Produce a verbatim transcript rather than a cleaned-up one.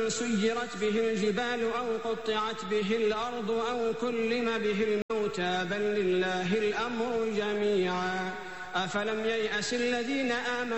سيرت به الجبال أو قطعت به الأرض أو كلم به الموتى بل لله الأمر جميعا. أفلم ييأس الذين آمنوا